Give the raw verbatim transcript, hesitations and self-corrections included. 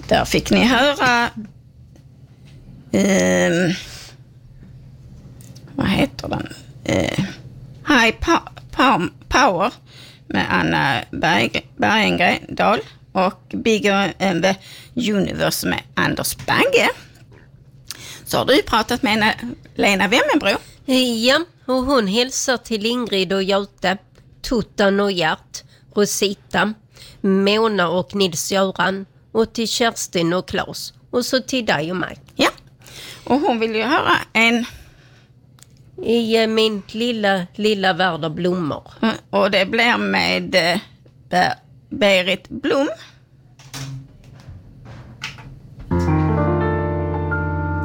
Där fick ni höra eh, vad heter den? Eh, High pa- pa- Power med Anna Berg- Bergendahl och Bigger än the Universe med Anders Bagge. Så har du pratat med Lena Wemmenbro. Ja, och hon hälsar till Ingrid och Göte, Tuttan och Gert, Rosita, Mona och Nils-Göran och till Kerstin och Claes och så till dig och mig. Ja, och hon vill ju höra en... I min lilla, lilla värld av blommor. Och det blir med Ber- Berit Blom.